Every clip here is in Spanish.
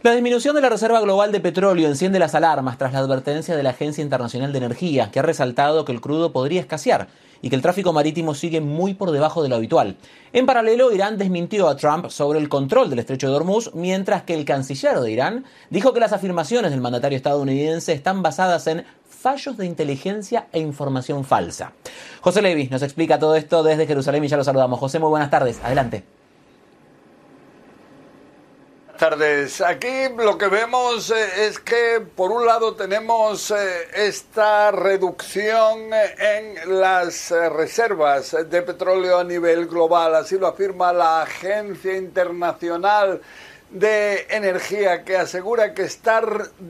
La disminución de la reserva global de petróleo enciende las alarmas tras la advertencia de la Agencia Internacional de Energía, que ha resaltado que el crudo podría escasear y que el tráfico marítimo sigue muy por debajo de lo habitual. En paralelo, Irán desmintió a Trump sobre el control del estrecho de Hormuz, mientras que el canciller de Irán dijo que las afirmaciones del mandatario estadounidense están basadas en fallos de inteligencia e información falsa. José Levi nos explica todo esto desde Jerusalén y ya lo saludamos. José, muy buenas tardes. Adelante. Tardes. Aquí lo que vemos es que por un lado tenemos esta reducción en las reservas de petróleo a nivel global, así lo afirma la Agencia Internacional de Energía, que asegura que está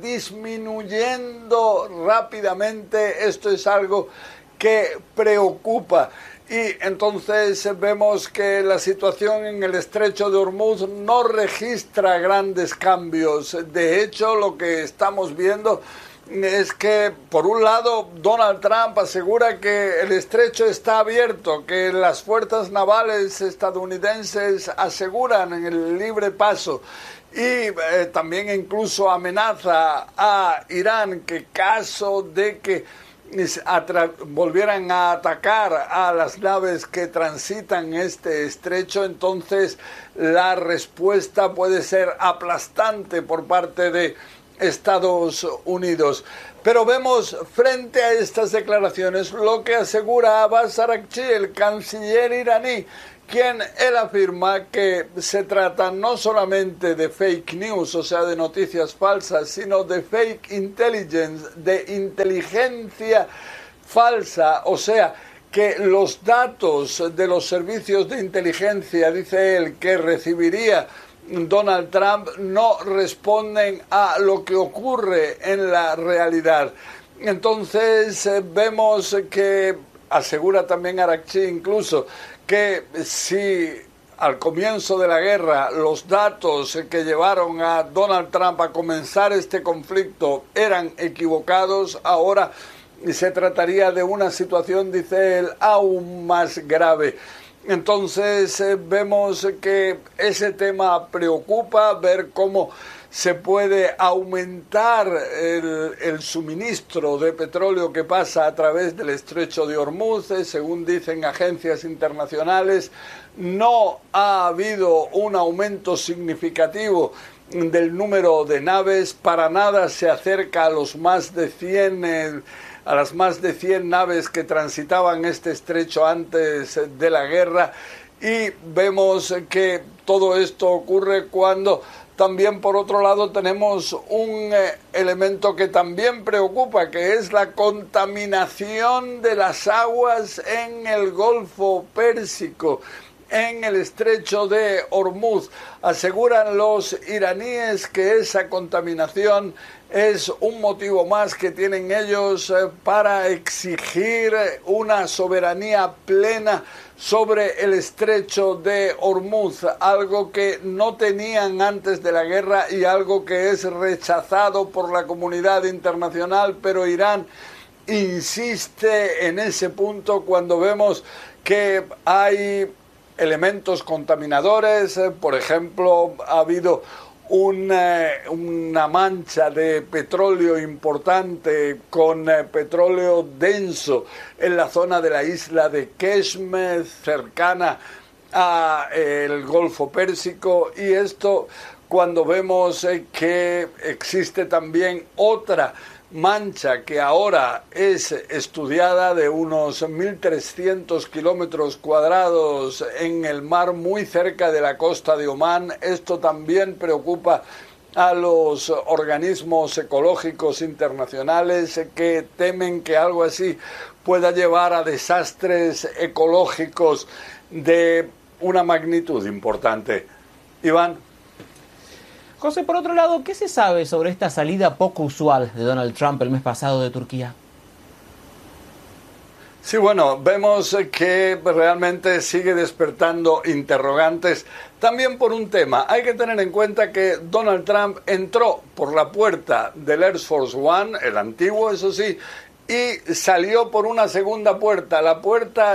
disminuyendo rápidamente. Esto es algo que preocupa. Y entonces vemos que la situación en el estrecho de Hormuz no registra grandes cambios. De hecho, lo que estamos viendo es que, por un lado, Donald Trump asegura que el estrecho está abierto, que las fuerzas navales estadounidenses aseguran el libre paso. Y también incluso amenaza a Irán que caso de que volvieran a atacar a las naves que transitan este estrecho, entonces la respuesta puede ser aplastante por parte de Estados Unidos. Pero vemos frente a estas declaraciones lo que asegura Abbas Araghchi, el canciller iraní, quien él afirma que se trata no solamente de fake news, o sea, de noticias falsas, sino de fake intelligence, de inteligencia falsa, o sea, que los datos de los servicios de inteligencia, dice él, que recibiría Donald Trump no responden a lo que ocurre en la realidad. Entonces vemos que asegura también Araghchi incluso que si al comienzo de la guerra los datos que llevaron a Donald Trump a comenzar este conflicto eran equivocados, ahora se trataría de una situación, dice él, aún más grave. Entonces vemos que ese tema preocupa, ver cómo se puede aumentar el suministro de petróleo que pasa a través del estrecho de Hormuz. Según dicen agencias internacionales, no ha habido un aumento significativo del número de naves, para nada se acerca a las más de 100 naves que transitaban este estrecho antes de la guerra, y vemos que todo esto ocurre cuando también, por otro lado, tenemos un elemento que también preocupa, que es la contaminación de las aguas en el Golfo Pérsico, en el estrecho de Hormuz. Aseguran los iraníes que esa contaminación es un motivo más que tienen ellos para exigir una soberanía plena sobre el estrecho de Hormuz, algo que no tenían antes de la guerra y algo que es rechazado por la comunidad internacional, pero Irán insiste en ese punto cuando vemos que hay elementos contaminadores. Por ejemplo, ha habido una mancha de petróleo importante con petróleo denso en la zona de la isla de Keshme, cercana al Golfo Pérsico, y esto cuando vemos que existe también otra mancha que ahora es estudiada de unos 1.300 kilómetros cuadrados en el mar muy cerca de la costa de Omán. Esto también preocupa a los organismos ecológicos internacionales, que temen que algo así pueda llevar a desastres ecológicos de una magnitud importante. Iván. José, por otro lado, ¿qué se sabe sobre esta salida poco usual de Donald Trump el mes pasado de Turquía? Sí, bueno, vemos que realmente sigue despertando interrogantes, también por un tema. Hay que tener en cuenta que Donald Trump entró por la puerta del Air Force One, el antiguo, eso sí, y salió por una segunda puerta, la puerta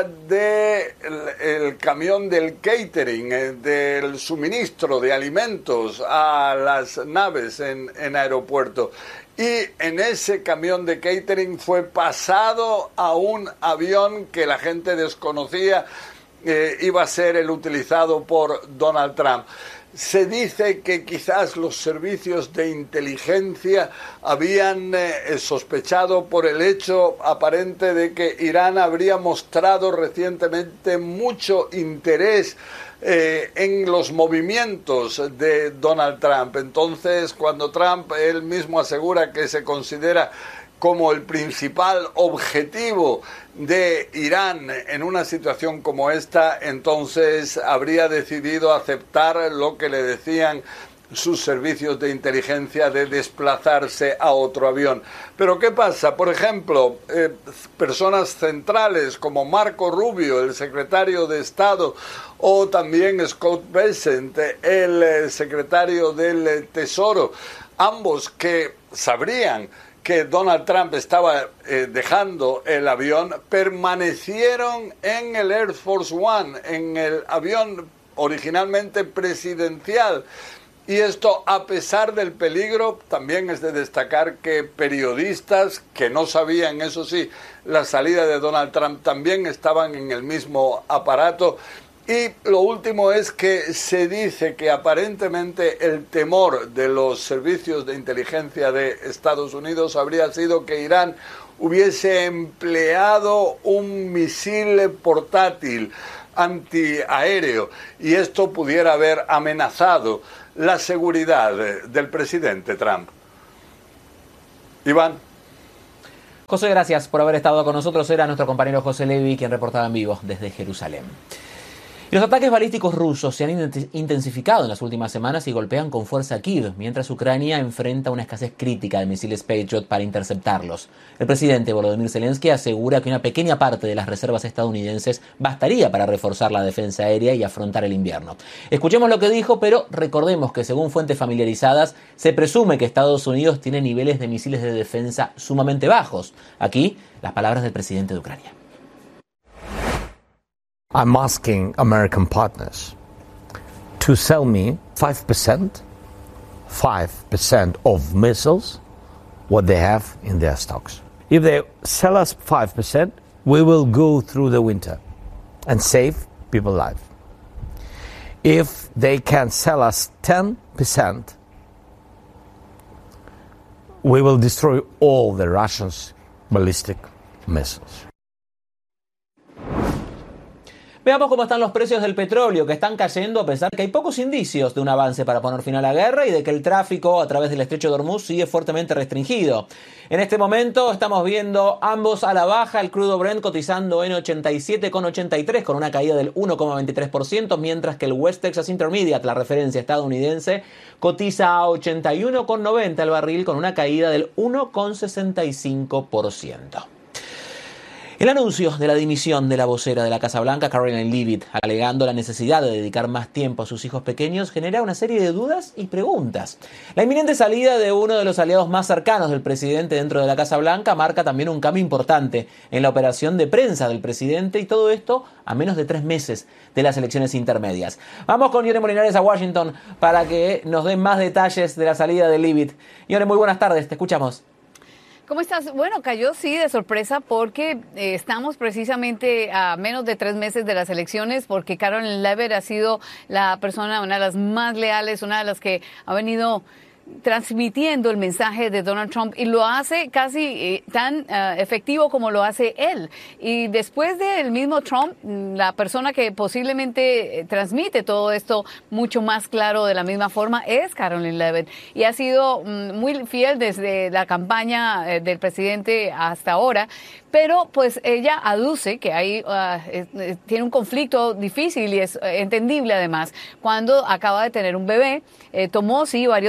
del camión del catering, del suministro de alimentos a las naves en aeropuerto. Y en ese camión de catering fue pasado a un avión que la gente desconocía iba a ser el utilizado por Donald Trump. Se dice que quizás los servicios de inteligencia habían sospechado por el hecho aparente de que Irán habría mostrado recientemente mucho interés en los movimientos de Donald Trump. Entonces, cuando Trump él mismo asegura que se considera como el principal objetivo de Irán en una situación como esta, entonces habría decidido aceptar lo que le decían sus servicios de inteligencia de desplazarse a otro avión. Pero ¿qué pasa? Por ejemplo, personas centrales como Marco Rubio, el secretario de Estado, o también Scott Bessent, el secretario del Tesoro, ambos que sabrían que Donald Trump estaba dejando el avión, permanecieron en el Air Force One, en el avión originalmente presidencial. Y esto, a pesar del peligro, también es de destacar que periodistas que no sabían, eso sí, la salida de Donald Trump también estaban en el mismo aparato. Y lo último es que se dice que aparentemente el temor de los servicios de inteligencia de Estados Unidos habría sido que Irán hubiese empleado un misil portátil antiaéreo y esto pudiera haber amenazado la seguridad del presidente Trump. Iván. José, gracias por haber estado con nosotros. Era nuestro compañero José Levi quien reportaba en vivo desde Jerusalén. Y los ataques balísticos rusos se han intensificado en las últimas semanas y golpean con fuerza a Kiev, mientras Ucrania enfrenta una escasez crítica de misiles Patriot para interceptarlos. El presidente Volodymyr Zelensky asegura que una pequeña parte de las reservas estadounidenses bastaría para reforzar la defensa aérea y afrontar el invierno. Escuchemos lo que dijo, pero recordemos que según fuentes familiarizadas, se presume que Estados Unidos tiene niveles de misiles de defensa sumamente bajos. Aquí, las palabras del presidente de Ucrania. I'm asking American partners to sell me 5% of missiles, what they have in their stocks. If they sell us 5%, we will go through the winter and save people's lives. If they can sell us 10%, we will destroy all the Russians' ballistic missiles. Veamos cómo están los precios del petróleo, que están cayendo a pesar que hay pocos indicios de un avance para poner fin a la guerra y de que el tráfico a través del estrecho de Hormuz sigue fuertemente restringido. En este momento estamos viendo ambos a la baja, el crudo Brent cotizando en 87,83 con una caída del 1,23%, mientras que el West Texas Intermediate, la referencia estadounidense, cotiza a 81,90 el barril con una caída del 1,65%. El anuncio de la dimisión de la vocera de la Casa Blanca, Karoline Leavitt, alegando la necesidad de dedicar más tiempo a sus hijos pequeños, genera una serie de dudas y preguntas. La inminente salida de uno de los aliados más cercanos del presidente dentro de la Casa Blanca marca también un cambio importante en la operación de prensa del presidente, y todo esto a menos de 3 meses de las elecciones intermedias. Vamos con Yone Molinares a Washington para que nos den más detalles de la salida de Leavitt. Yone, muy buenas tardes, te escuchamos. ¿Cómo estás? Bueno, cayó sí de sorpresa porque estamos precisamente a menos de 3 meses de las elecciones, porque Karoline Leavitt ha sido la persona, una de las más leales, una de las que ha venido transmitiendo el mensaje de Donald Trump, y lo hace casi tan efectivo como lo hace él. Y después del mismo Trump, la persona que posiblemente transmite todo esto mucho más claro de la misma forma es Karoline Leavitt, y ha sido muy fiel desde la campaña del presidente hasta ahora. Pero pues ella aduce que hay, tiene un conflicto difícil, y es entendible además, cuando acaba de tener un bebé. Tomó sí varios meses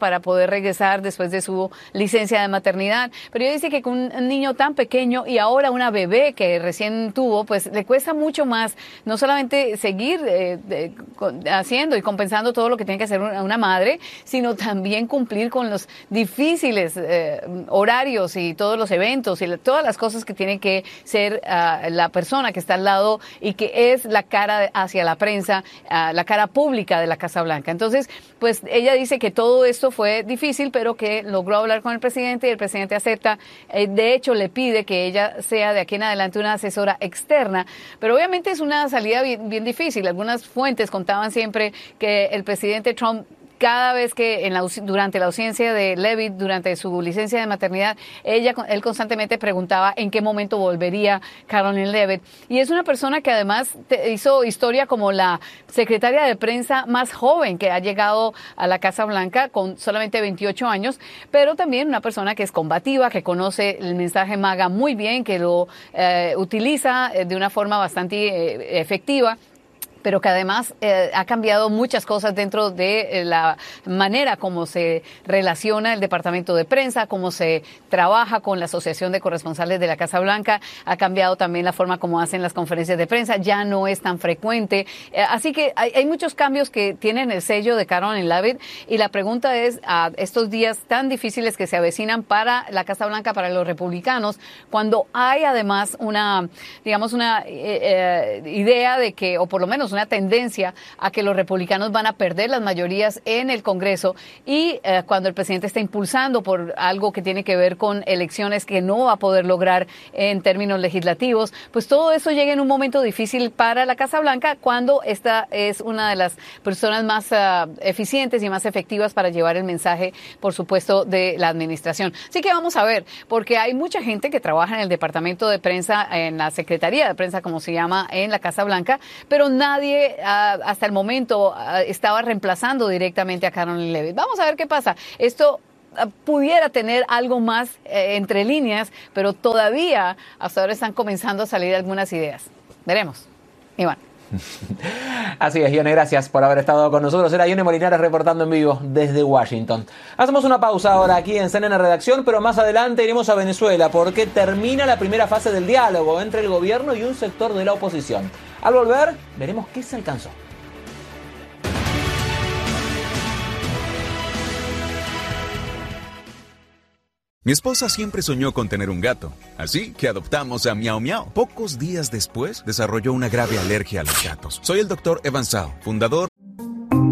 para poder regresar después de su licencia de maternidad. Pero ella dice que con un niño tan pequeño y ahora una bebé que recién tuvo, pues le cuesta mucho más, no solamente seguir haciendo y compensando todo lo que tiene que hacer una madre, sino también cumplir con los difíciles horarios y todos los eventos y todas las cosas que tiene que ser la persona que está al lado y que es la cara hacia la prensa, la cara pública de la Casa Blanca. Entonces, pues ella dice que todo esto fue difícil, pero que logró hablar con el presidente y el presidente acepta. De hecho, le pide que ella sea de aquí en adelante una asesora externa, pero obviamente es una salida bien difícil. Algunas fuentes contaban siempre que el presidente Trump, cada vez que durante la ausencia de Leavitt, durante su licencia de maternidad, él constantemente preguntaba en qué momento volvería Karoline Leavitt. Y es una persona que además hizo historia como la secretaria de prensa más joven que ha llegado a la Casa Blanca con solamente 28 años, pero también una persona que es combativa, que conoce el mensaje MAGA muy bien, que lo utiliza de una forma bastante efectiva, pero que además ha cambiado muchas cosas dentro de la manera como se relaciona el Departamento de Prensa, cómo se trabaja con la Asociación de Corresponsales de la Casa Blanca. Ha cambiado también la forma como hacen las conferencias de prensa, ya no es tan frecuente. Así que hay muchos cambios que tienen el sello de Karoline Leavitt, y la pregunta es, a estos días tan difíciles que se avecinan para la Casa Blanca, para los republicanos, cuando hay además una idea de que, o por lo menos una tendencia a que los republicanos van a perder las mayorías en el Congreso, y cuando el presidente está impulsando por algo que tiene que ver con elecciones que no va a poder lograr en términos legislativos, pues todo eso llega en un momento difícil para la Casa Blanca, cuando esta es una de las personas más eficientes y más efectivas para llevar el mensaje, por supuesto, de la administración. Así que vamos a ver, porque hay mucha gente que trabaja en el Departamento de Prensa, en la Secretaría de Prensa, como se llama, en la Casa Blanca, pero nadie hasta el momento estaba reemplazando directamente a Karoline Leavitt. Vamos a ver qué pasa. Esto pudiera tener algo más entre líneas, pero todavía hasta ahora están comenzando a salir algunas ideas. Veremos. Iván. Así es, Ione, gracias por haber estado con nosotros. Era Ione Molinares reportando en vivo desde Washington. Hacemos una pausa ahora aquí en CNN Redacción, pero más adelante iremos a Venezuela porque termina la primera fase del diálogo entre el gobierno y un sector de la oposición. Al volver, veremos qué se alcanzó. Mi esposa siempre soñó con tener un gato, así que adoptamos a Miau Miau. Pocos días después, desarrolló una grave alergia a los gatos. Soy el Dr. Evan Sao, fundador